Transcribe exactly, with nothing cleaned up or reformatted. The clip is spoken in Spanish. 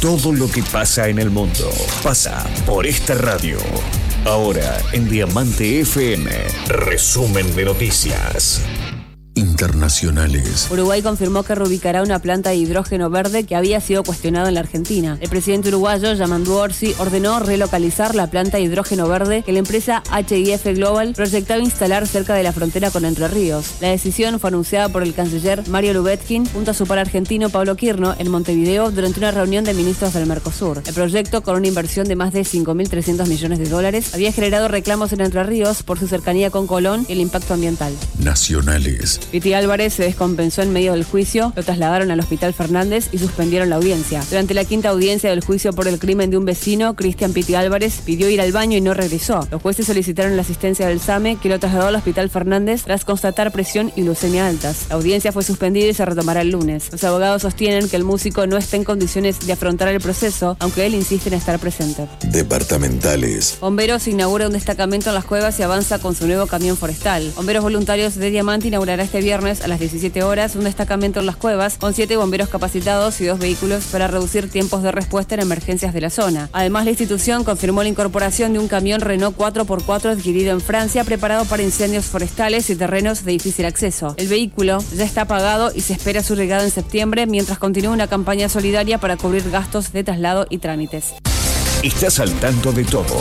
Todo lo que pasa en el mundo pasa por esta radio. Ahora en Diamante F M, resumen de noticias internacionales. Uruguay confirmó que reubicará una planta de hidrógeno verde que había sido cuestionada en la Argentina. El presidente uruguayo, Yamandu Orsi, ordenó relocalizar la planta de hidrógeno verde que la empresa H I F Global proyectaba instalar cerca de la frontera con Entre Ríos. La decisión fue anunciada por el canciller Mario Lubetkin junto a su par argentino Pablo Quirno en Montevideo durante una reunión de ministros del Mercosur. El proyecto, con una inversión de más de cinco mil trescientos millones de dólares, había generado reclamos en Entre Ríos por su cercanía con Colón y el impacto ambiental. Nacionales. Piti Álvarez se descompensó en medio del juicio, lo trasladaron al Hospital Fernández y suspendieron la audiencia. Durante la quinta audiencia del juicio por el crimen de un vecino, Cristian Piti Álvarez pidió ir al baño y no regresó. Los jueces solicitaron la asistencia del SAME, que lo trasladó al Hospital Fernández tras constatar presión y leucemia altas. La audiencia fue suspendida y se retomará el lunes. Los abogados sostienen que el músico no está en condiciones de afrontar el proceso, aunque él insiste en estar presente. Departamentales. Bomberos inaugura un destacamento en las cuevas y avanza con su nuevo camión forestal. Bomberos voluntarios de Diamante inaugurará este viernes a las diecisiete horas un destacamento en las cuevas con siete bomberos capacitados y dos vehículos para reducir tiempos de respuesta en emergencias de la zona. Además, la institución confirmó la incorporación de un camión Renault cuatro por cuatro adquirido en Francia preparado para incendios forestales y terrenos de difícil acceso. El vehículo ya está pagado y se espera su llegada en septiembre mientras continúa una campaña solidaria para cubrir gastos de traslado y trámites. Estás al tanto de todo.